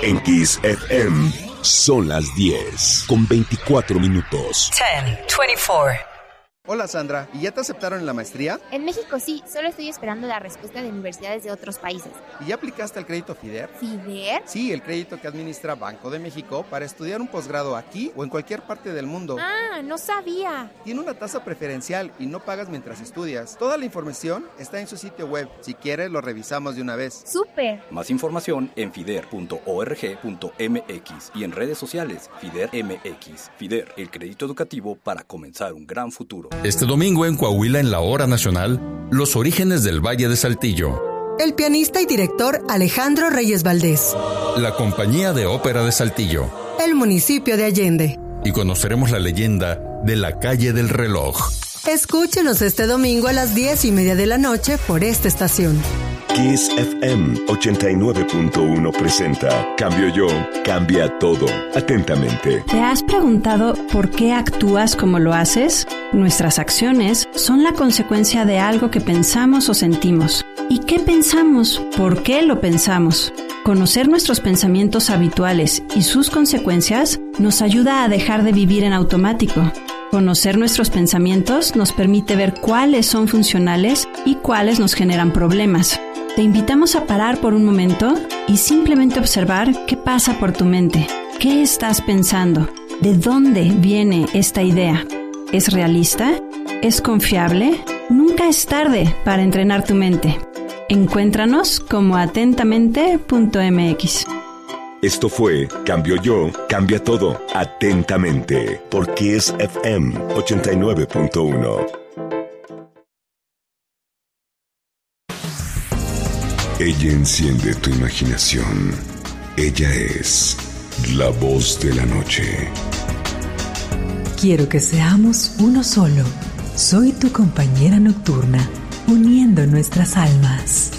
En Kiss FM son las 10 con 24 minutos. 10:24. Hola Sandra, ¿y ya te aceptaron en la maestría? En México sí, solo estoy esperando la respuesta de universidades de otros países. ¿Y ya aplicaste al crédito FIDER? ¿FIDER? Sí, el crédito que administra Banco de México para estudiar un posgrado aquí o en cualquier parte del mundo. Ah, no sabía. Tiene una tasa preferencial y no pagas mientras estudias. Toda la información está en su sitio web. Si quieres, lo revisamos de una vez. ¡Súper! Más información en fider.org.mx y en redes sociales FIDER MX. FIDER, el crédito educativo para comenzar un gran futuro. Este domingo en Coahuila, en la Hora Nacional, los orígenes del Valle de Saltillo. El pianista y director Alejandro Reyes Valdés. La Compañía de Ópera de Saltillo. El municipio de Allende. Y conoceremos la leyenda de la Calle del Reloj. Escúchenos este domingo a las 10:30 de la noche por esta estación. Kiss FM 89.1 presenta Cambio Yo, cambia todo. Atentamente. ¿Te has preguntado por qué actúas como lo haces? Nuestras acciones son la consecuencia de algo que pensamos o sentimos. ¿Y qué pensamos? ¿Por qué lo pensamos? Conocer nuestros pensamientos habituales y sus consecuencias nos ayuda a dejar de vivir en automático. Conocer nuestros pensamientos nos permite ver cuáles son funcionales y cuáles nos generan problemas. Te invitamos a parar por un momento y simplemente observar qué pasa por tu mente. ¿Qué estás pensando? ¿De dónde viene esta idea? ¿Es realista? ¿Es confiable? Nunca es tarde para entrenar tu mente. Encuéntranos como atentamente.mx. Esto fue Cambio Yo, cambia todo. Atentamente. Por Kiss FM 89.1. Ella enciende tu imaginación. Ella es la voz de la noche. Quiero que seamos uno solo. Soy tu compañera nocturna, uniendo nuestras almas.